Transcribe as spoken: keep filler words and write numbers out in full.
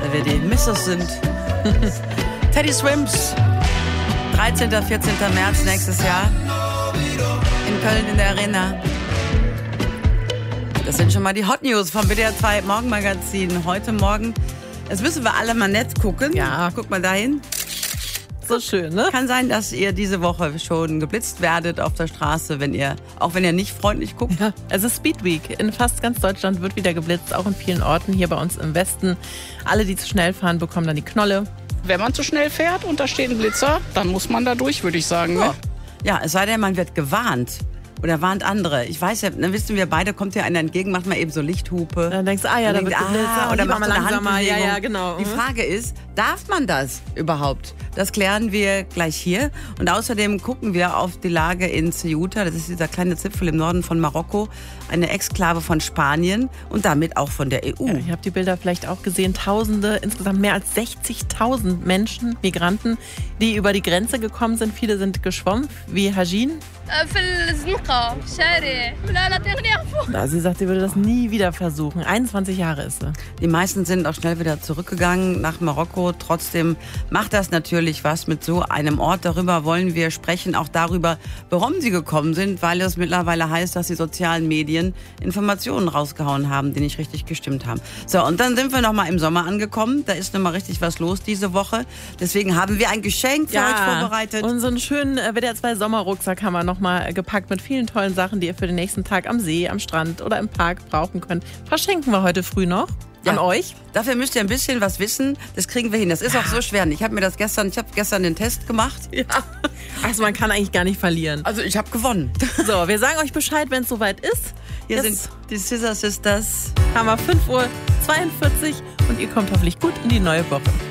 da wir die Misses sind. Teddy Swims, dreizehnten, vierzehnten März nächstes Jahr in Köln in der Arena. Das sind schon mal die Hot News vom W D R zwei Morgenmagazin. Heute Morgen, das müssen wir alle mal nett gucken. Ja. Guck mal dahin. So schön, ne? Kann sein, dass ihr diese Woche schon geblitzt werdet auf der Straße, wenn ihr, auch wenn ihr nicht freundlich guckt. Ja, es ist Speed Week. In fast ganz Deutschland wird wieder geblitzt, auch in vielen Orten hier bei uns im Westen. Alle, die zu schnell fahren, bekommen dann die Knolle. Wenn man zu schnell fährt und da steht ein Blitzer, dann muss man da durch, würde ich sagen. Ne? Ja. ja, es sei denn, man wird gewarnt. Oder warnt andere. Ich weiß ja, dann wissen wir beide, kommt dir einer entgegen, macht mal eben so Lichthupe. Dann denkst du, ah ja, da wird geblitzt. Ah, oder macht mal so eine langsamer. Ja, Handbewegung. ja, genau. Die Frage ist, darf man das überhaupt? Das klären wir gleich hier. Und außerdem gucken wir auf die Lage in Ceuta. Das ist dieser kleine Zipfel im Norden von Marokko. Eine Exklave von Spanien und damit auch von der E U. Ja, ihr habt die Bilder vielleicht auch gesehen. Tausende, insgesamt mehr als sechzigtausend Menschen, Migranten, die über die Grenze gekommen sind. Viele sind geschwommen, wie Hajin. Na, sie sagt, sie würde das nie wieder versuchen. einundzwanzig Jahre ist sie. Die meisten sind auch schnell wieder zurückgegangen nach Marokko. Trotzdem macht das natürlich was mit so einem Ort. Darüber wollen wir sprechen, auch darüber, warum sie gekommen sind, weil es mittlerweile heißt, dass die sozialen Medien Informationen rausgehauen haben, die nicht richtig gestimmt haben. So, und dann sind wir noch mal im Sommer angekommen. Da ist noch mal richtig was los diese Woche. Deswegen haben wir ein Geschenk für ja, euch vorbereitet. Und so einen schönen W D R zwei Sommerrucksack haben wir noch mal gepackt mit vielen tollen Sachen, die ihr für den nächsten Tag am See, am Strand oder im Park brauchen könnt. Verschenken wir heute früh noch an Ja. euch. Dafür müsst ihr ein bisschen was wissen. Das kriegen wir hin. Das ist auch so schwer. Ich habe mir das gestern, ich habe gestern den Test gemacht. Ja. Also man kann eigentlich gar nicht verlieren. Also ich habe gewonnen. So, wir sagen euch Bescheid, wenn es soweit ist. Hier Jetzt sind die Scissor Sisters. haben wir fünf Uhr zweiundvierzig und ihr kommt hoffentlich gut in die neue Woche.